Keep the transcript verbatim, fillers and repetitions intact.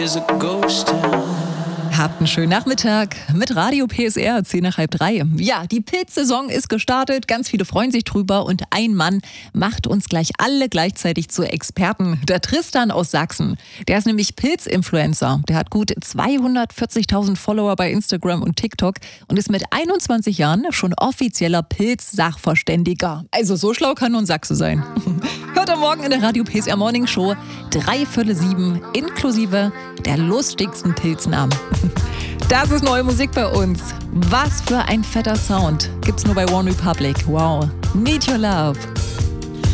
Habt einen schönen Nachmittag mit Radio P S R, zehn nach halb drei. Ja, die Pilzsaison ist gestartet, ganz viele freuen sich drüber und ein Mann macht uns gleich alle gleichzeitig zu Experten. Der Tristan aus Sachsen, der ist nämlich Pilz-Influencer. Der hat gut zweihundertvierzigtausend Follower bei Instagram und TikTok und ist mit einundzwanzig Jahren schon offizieller Pilz-Sachverständiger. Also so schlau kann nur ein Sachse sein. Hört am Morgen in der Radio P S R Morning Show drei Viertel sieben inklusive der lustigsten Pilznamen. Das ist neue Musik bei uns. Was für ein fetter Sound. Gibt's nur bei One Republic. Wow. Need Your Love.